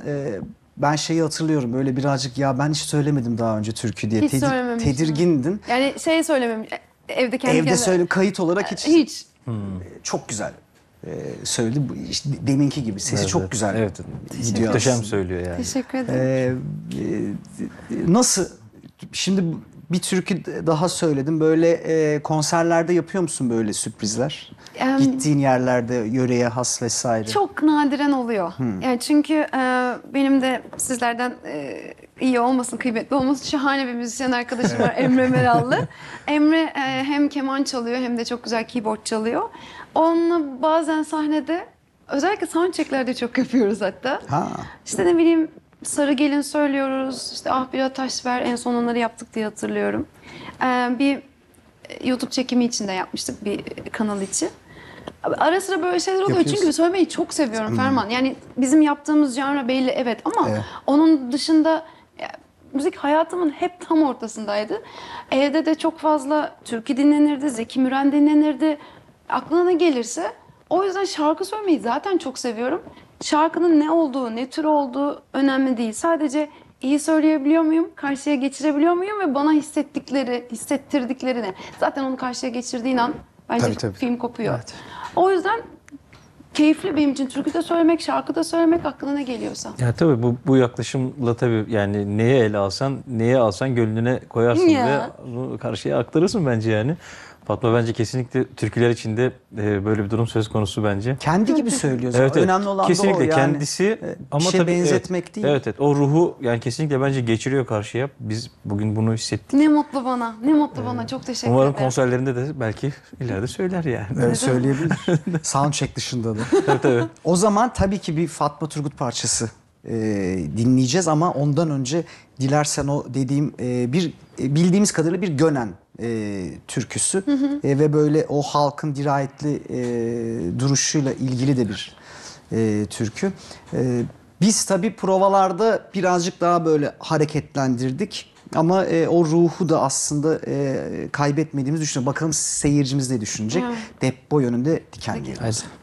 ben şeyi hatırlıyorum, böyle birazcık ya ben hiç söylemedim daha önce türkü diye. Hiç söylememiştim. Tedirgindin. Yani şey söylemem, evde kendi Evde kendime. söyle, kayıt olarak hiç. Hiç. Çok güzel söyledi. İşte deminki gibi sesi çok güzel. Evet. Gidiyor Muhteşem aslında. söylüyor yani. Teşekkür ederim. Nasıl? Şimdi bir türkü daha söyledim. Böyle konserlerde yapıyor musun böyle sürprizler? Gittiğin yerlerde yöreye has vesaire. Çok nadiren oluyor. Yani çünkü benim de sizlerden iyi olmasın, kıymetli olmasın, şahane bir müzisyen arkadaşım var, Emre Merallı. Emre hem keman çalıyor hem de çok güzel keyboard çalıyor. Onunla bazen sahnede, özellikle soundchecklerde çok yapıyoruz hatta. Ha. İşte ne bileyim, Sarı Gelin söylüyoruz, işte Ah Bir Ataş Ver, en son onları yaptık diye hatırlıyorum. Bir YouTube çekimi için de yapmıştık, bir kanal için. Ara sıra böyle şeyler oluyor Yapıyorsun. çünkü söylemeyi çok seviyorum Ferman. Yani bizim yaptığımız janra belli, evet, ama Evet. onun dışında müzik hayatımın hep tam ortasındaydı. Evde de çok fazla türkü dinlenirdi, Zeki Müren dinlenirdi. Aklına ne gelirse. O yüzden şarkı söylemeyi zaten çok seviyorum. Şarkının ne olduğu, ne tür olduğu önemli değil. Sadece iyi söyleyebiliyor muyum, karşıya geçirebiliyor muyum ve bana hissettirdikleri ne? Zaten onu karşıya geçirdiğin an bence Tabii. film kopuyor. O yüzden keyifli benim için. Türkü de söylemek, şarkı da söylemek, aklına ne geliyorsa. Ya tabii bu yaklaşımla tabii yani neye alsan gönlüne koyarsın Ya. ve bunu karşıya aktarırsın bence yani. Fatma bence kesinlikle türküler içinde böyle bir durum söz konusu bence. Kendi gibi söylüyor. Evet, evet. Önemli olan kesinlikle da o yani. kendisi ama şeye tabii benzetmek değil. Evet, o ruhu yani kesinlikle bence geçiriyor karşıya. Biz bugün bunu hissettik. Ne mutlu bana, ne mutlu bana. Çok teşekkür Umarım ederim. konserlerinde de belki ileride söyler yani. Evet, söyleyebilir. Soundcheck dışında da. Evet. O zaman tabii ki bir Fatma Turgut parçası dinleyeceğiz ama ondan önce dilersen o dediğim bir bildiğimiz kadarıyla bir Gönen türküsü ve böyle o halkın dirayetli duruşuyla ilgili de bir türkü. Biz tabii provalarda birazcık daha böyle hareketlendirdik ama o ruhu da aslında kaybetmediğimizi düşünüyorum. Bakalım seyircimiz ne düşünecek? Deppo yönünde diken geliyor. Hadi.